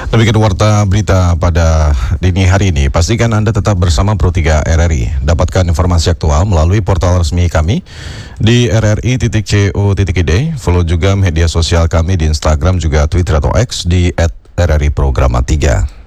Demikian warta berita pada dini hari ini. Pastikan Anda tetap bersama Pro3 RRI. Dapatkan informasi aktual melalui portal resmi kami di rri.co.id. Follow juga media sosial kami di Instagram juga Twitter atau X di @RRI Programa 3.